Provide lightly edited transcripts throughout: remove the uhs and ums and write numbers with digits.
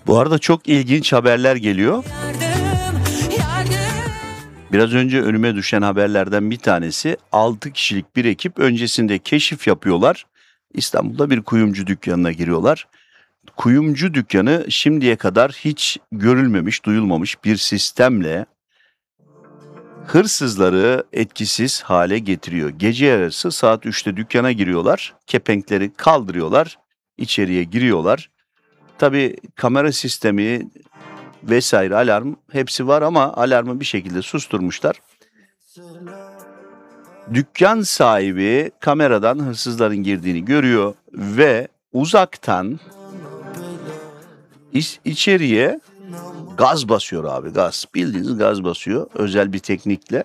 Bu arada çok ilginç haberler geliyor. Biraz önce önüme düşen haberlerden bir tanesi 6 kişilik bir ekip öncesinde keşif yapıyorlar. İstanbul'da bir kuyumcu dükkanına giriyorlar. Kuyumcu dükkanı şimdiye kadar hiç görülmemiş, duyulmamış bir sistemle hırsızları etkisiz hale getiriyor. Gece yarısı saat 3'te dükkana giriyorlar, kepenkleri kaldırıyorlar, içeriye giriyorlar. Tabii kamera sistemi vesaire alarm hepsi var ama alarmı bir şekilde susturmuşlar. Dükkan sahibi kameradan hırsızların girdiğini görüyor ve uzaktan içeriye gaz basıyor abi, gaz. Bildiğiniz gaz basıyor özel bir teknikle.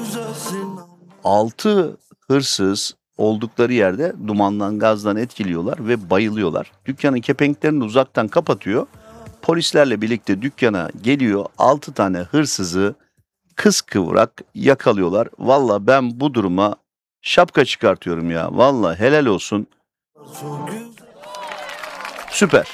6 hırsız oldukları yerde dumandan, gazdan etkiliyorlar ve bayılıyorlar. Dükkanın kepenklerini uzaktan kapatıyor. Polislerle birlikte dükkana geliyor. 6 tane hırsızı kıskıvrak yakalıyorlar. Valla ben bu duruma şapka çıkartıyorum ya. Valla helal olsun. Süper.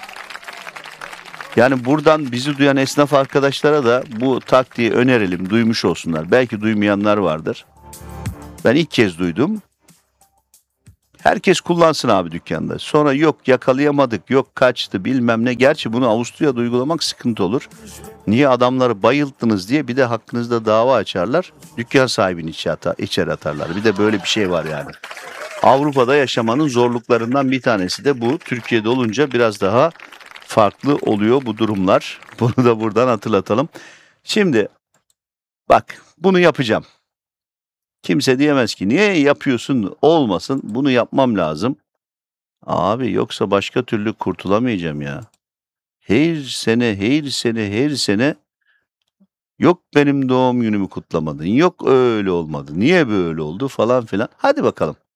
Yani buradan bizi duyan esnaf arkadaşlara da bu taktiği önerelim, duymuş olsunlar. Belki duymayanlar vardır. Ben ilk kez duydum. Herkes kullansın abi dükkanda. Sonra yok yakalayamadık, yok kaçtı bilmem ne. Gerçi bunu Avusturya'da uygulamak sıkıntı olur. Niye adamları bayılttınız diye bir de hakkınızda dava açarlar. Dükkan sahibini içeri atarlar. Bir de böyle bir şey var yani. Avrupa'da yaşamanın zorluklarından bir tanesi de bu. Türkiye'de olunca biraz daha farklı oluyor bu durumlar. Bunu da buradan hatırlatalım. Şimdi bak bunu yapacağım. Kimse diyemez ki niye yapıyorsun, olmasın, bunu yapmam lazım. Abi yoksa başka türlü kurtulamayacağım ya. Her sene yok benim doğum günümü kutlamadın, yok öyle olmadı, niye böyle oldu falan filan. Hadi bakalım.